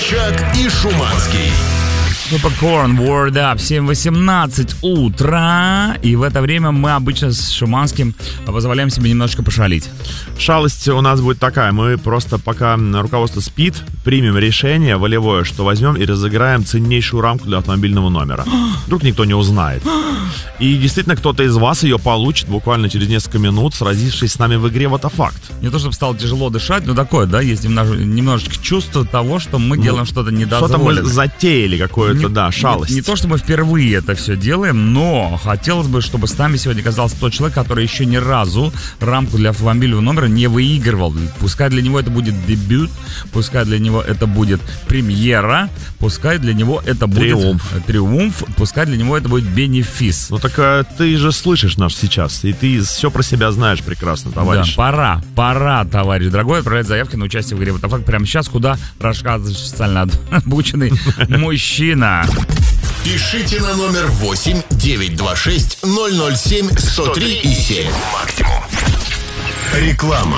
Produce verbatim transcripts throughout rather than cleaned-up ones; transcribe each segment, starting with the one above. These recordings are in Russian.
Собчак и Шуманский. Popcorn, Word Up, семь восемнадцать утра. И в это время мы обычно с Шуманским позволяем себе немножко пошалить. Шалость у нас будет такая. Мы просто, пока руководство спит, примем решение волевое, что возьмем и разыграем ценнейшую рамку для автомобильного номера. Вдруг никто не узнает. И действительно, кто-то из вас ее получит буквально через несколько минут, сразившись с нами в игре «Вот факт». Не то, чтобы стало тяжело дышать, но такое, да, есть немножко, немножечко чувство того, что мы делаем ну, что-то недозволенное. Что-то мы затеяли, какое-то, не, да, шалость. Не, не то, что мы впервые это все делаем, но хотелось бы, чтобы с нами сегодня оказался тот человек, который еще ни разу рамку для автомобильного номера не выигрывал. Пускай для него это будет дебют, пускай для него это будет премьера, пускай для него это будет триумф, триумф пускай для него это будет бенефис. Ну так а, ты же слышишь нас сейчас, и ты все про себя знаешь прекрасно, товарищ. Да, пора, пора, товарищ дорогой, отправлять заявки на участие в игре «Вот факт» прямо сейчас, куда рассказывает социально обученный мужчина. Пишите на номер восемь девятьсот двадцать шесть ноль ноль семь сто три и семь. Максимум. Реклама.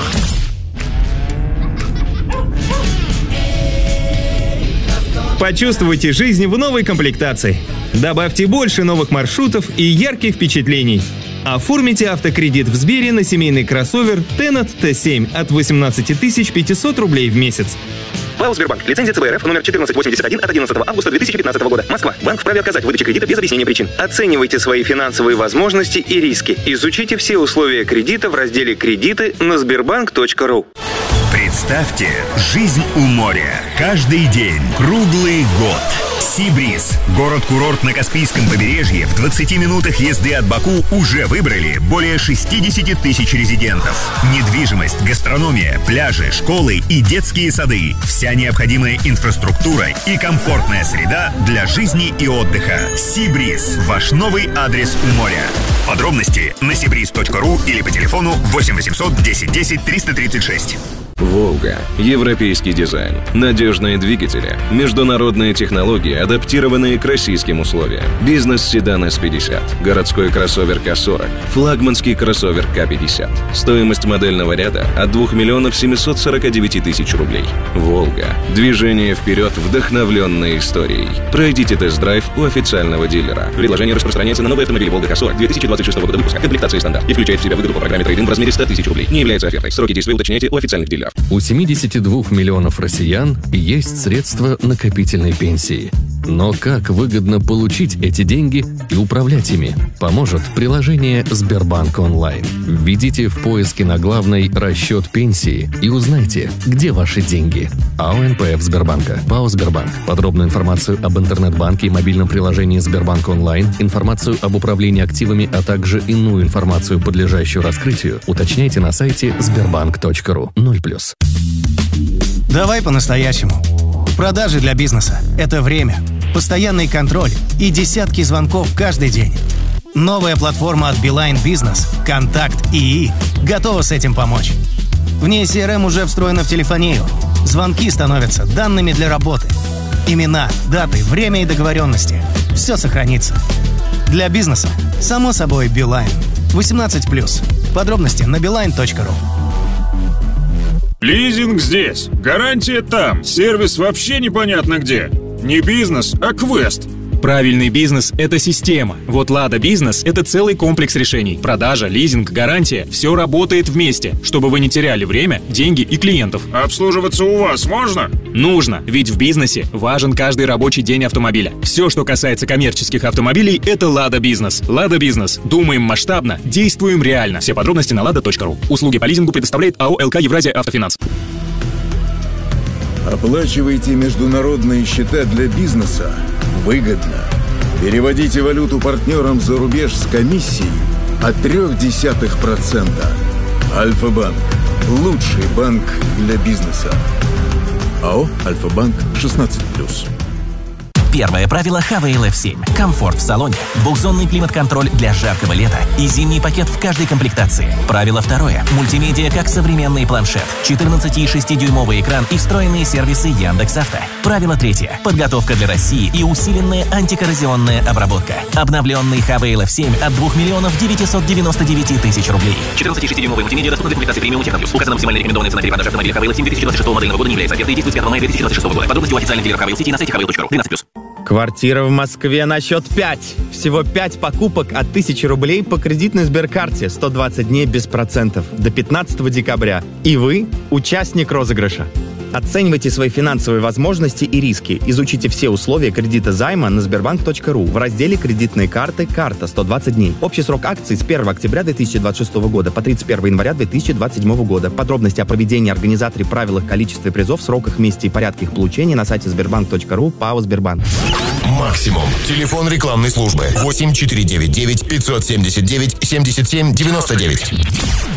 Почувствуйте жизнь в новой комплектации. Добавьте больше новых маршрутов и ярких впечатлений. Оформите автокредит в Сбере на семейный кроссовер Tenat ти семь от восемнадцать тысяч пятьсот рублей в месяц. ПАО «Сбербанк». Лицензия ЦБ РФ номер четырнадцать восемьдесят один от одиннадцатого августа две тысячи пятнадцатого года. Москва. Банк вправе отказать в выдаче кредита без объяснения причин. Оценивайте свои финансовые возможности и риски. Изучите все условия кредита в разделе «Кредиты» на сбербанк точка ру. Представьте, жизнь у моря. Каждый день, круглый год. Сибриз. Город-курорт на Каспийском побережье в двадцати минутах езды от Баку уже выбрали более шестьдесят тысяч резидентов. Недвижимость, гастрономия, пляжи, школы и детские сады. Вся необходимая инфраструктура и комфортная среда для жизни и отдыха. Сибриз. Ваш новый адрес у моря. Подробности на сибриз точка ру или по телефону восемь восемьсот десять десять триста тридцать шесть. «Волга». Европейский дизайн, надежные двигатели, международные технологии, адаптированные к российским условиям. Бизнес-седан эс пятьдесят, городской кроссовер ка сорок, флагманский кроссовер ка пятьдесят. Стоимость модельного ряда от двух миллионов семьсот сорок девять тысяч рублей. «Волга». Движение вперед, вдохновленное историей. Пройдите тест-драйв у официального дилера. Предложение распространяется на новый автомобиль «Волга ка сорок» две тысячи двадцать шестого года выпуска. Комплектация стандарт и включает в себя выгоду по программе трейд-ин в размере сто тысяч рублей. Не является офертой. Сроки действия уточняйте у официальных дилеров. У семидесяти двух миллионов россиян есть средства накопительной пенсии. Но как выгодно получить эти деньги и управлять ими, поможет приложение «Сбербанк онлайн». Введите в поиске на главной «Расчет пенсии» и узнайте, где ваши деньги. АО эн пэ эф Сбербанка. ПАО «Сбербанк». Подробную информацию об интернет-банке и мобильном приложении «Сбербанк онлайн», информацию об управлении активами, а также иную информацию, подлежащую раскрытию, уточняйте на сайте сбербанк точка ру. ноль плюс. Давай по-настоящему. Продажи для бизнеса – это время, постоянный контроль и десятки звонков каждый день. Новая платформа от Beeline Business «Контакт ИИ» готова с этим помочь. В ней си эр эм уже встроена в телефонию. Звонки становятся данными для работы. Имена, даты, время и договоренности – все сохранится. Для бизнеса, само собой, Beeline. восемнадцать плюс. Подробности на билайн точка ру. Лизинг здесь, гарантия там, сервис вообще непонятно где. Не бизнес, а квест. Правильный бизнес – это система. Вот Лада Бизнес – это целый комплекс решений. Продажа, лизинг, гарантия – все работает вместе, чтобы вы не теряли время, деньги и клиентов. Обслуживаться у вас можно? Нужно, ведь в бизнесе важен каждый рабочий день автомобиля. Все, что касается коммерческих автомобилей – это Лада Бизнес. Лада Бизнес. Думаем масштабно, действуем реально. Все подробности на лада точка ру. Услуги по лизингу предоставляет АО эл ка «Евразия Автофинанс». Оплачивайте международные счета для бизнеса выгодно. Переводите валюту партнерам за рубеж с комиссией от трёх десятых процента. Альфа-банк. Лучший банк для бизнеса. АО «Альфа-банк» шестнадцать плюс. Первое правило Хавейл эф семь. Комфорт в салоне, двухзонный климат-контроль для жаркого лета и зимний пакет в каждой комплектации. Правило второе. Мультимедиа как современный планшет, четырнадцать и шесть дюймовый экран и встроенные сервисы Яндекс.Авто. Правило третье. Подготовка для России и усиленная антикоррозионная обработка. Обновленный Хавейл эф семь от двух миллионов девятьсот девяносто девять тысяч рублей. четырнадцать и шесть дюймовый мультимедиа доступна для комплектации премиум Техноплюс. Указана максимально рекомендованная цена перепродажи автомобиля Хавейл эф семь две тысячи двадцать шестого модельного года не является офертой и действует с пятого мая две тысячи двадцать шестого года. Подробности у официальных дилеров Хавейл сети на сайте хавейл точка ру. двенадцать плюс. Квартира в Москве на счет пять. Всего пять покупок от тысячи рублей по кредитной Сберкарте. сто двадцать дней без процентов. До пятнадцатого декабря. И вы участник розыгрыша. Оценивайте свои финансовые возможности и риски. Изучите все условия кредита займа на сбербанк точка ру в разделе «Кредитные карты. Карта. сто двадцать дней». Общий срок акций с первого октября две тысячи двадцать шестого года по тридцать первого января две тысячи двадцать седьмого года. Подробности о проведении, организаторе, правилах, количестве призов, сроках, месте и порядке их получения на сайте сбербанк точка ру. ПАО «Сбербанк». Максимум. Телефон рекламной службы восемь четыре девять девять пятьсот семьдесят девять семьдесят семь девяносто девять.